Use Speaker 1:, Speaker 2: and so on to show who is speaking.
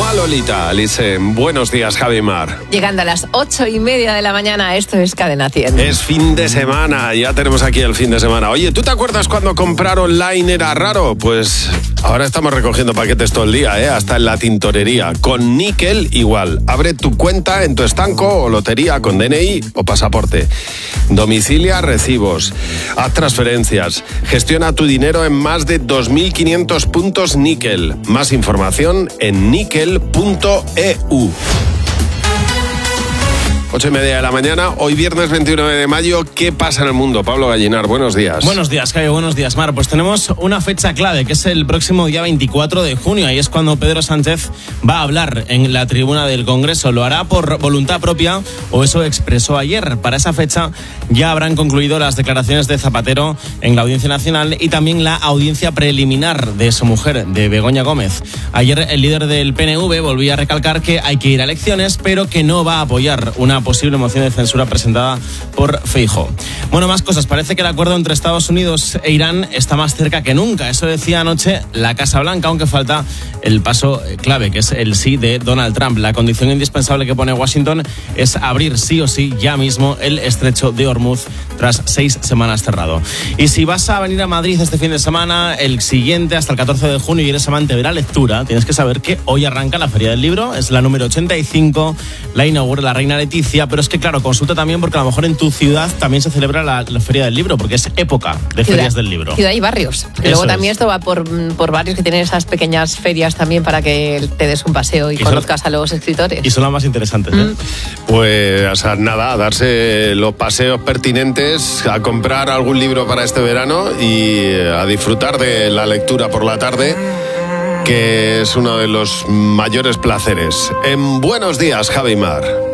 Speaker 1: Lolita, Alice, buenos días, Javi Mar.
Speaker 2: Llegando a las 8:30 de la mañana, esto es Cadena 100.
Speaker 1: Es fin de semana, ya tenemos aquí el fin de semana. Oye, ¿tú te acuerdas cuando comprar online era raro? Pues ahora estamos recogiendo paquetes todo el día, hasta en la tintorería. Con Nickel igual. Abre tu cuenta en tu estanco o lotería con DNI o pasaporte. Domicilia recibos. Haz transferencias. Gestiona tu dinero en más de 2.500 puntos Nickel. Más información en nickel.eu. 8:30 de la mañana, hoy viernes 29 de mayo. ¿Qué pasa en el mundo? Pablo Gallinar, buenos días.
Speaker 3: Buenos días, Javi, buenos días, Mar. Pues tenemos una fecha clave, que es el próximo día 24 de junio. Ahí es cuando Pedro Sánchez va a hablar en la tribuna del Congreso. Lo hará por voluntad propia, o eso expresó ayer. Para esa fecha ya habrán concluido las declaraciones de Zapatero en la Audiencia Nacional y también la audiencia preliminar de su mujer, de Begoña Gómez. Ayer el líder del PNV volvía a recalcar que hay que ir a elecciones, pero que no va a apoyar una posible moción de censura presentada por Feijóo. Bueno, más cosas. Parece que el acuerdo entre Estados Unidos e Irán está más cerca que nunca. Eso decía anoche la Casa Blanca, aunque falta el paso clave, que es el sí de Donald Trump. La condición indispensable que pone Washington es abrir sí o sí ya mismo el estrecho de Hormuz tras 6 semanas cerrado. Y si vas a venir a Madrid este fin de semana, el siguiente hasta el 14 de junio, y eres amante de la lectura, tienes que saber que hoy arranca la Feria del Libro. Es la número 85, la inaugura la Reina Leticia. Pero es que, claro, consulta también porque a lo mejor en tu ciudad también se celebra la Feria del Libro, porque es época de ferias del libro.
Speaker 2: Ciudad y barrios. Y luego también esto va por barrios que tienen esas pequeñas ferias también para que te des un paseo y conozcas a los escritores.
Speaker 3: Y son las más interesantes, ¿eh?
Speaker 1: Pues, o sea, nada, a darse los paseos pertinentes, a comprar algún libro para este verano y a disfrutar de la lectura por la tarde, que es uno de los mayores placeres. En Buenos Días, Javi Mar.